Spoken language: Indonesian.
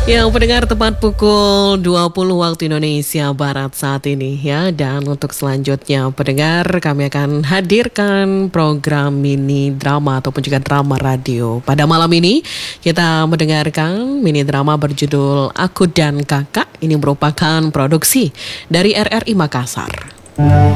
Ya, pendengar tepat pukul 20 waktu Indonesia Barat saat ini ya. Dan untuk selanjutnya pendengar kami akan hadirkan program mini drama ataupun juga drama radio. Pada malam ini kita mendengarkan mini drama berjudul Aku dan Kakak. Ini merupakan produksi dari RRI Makassar.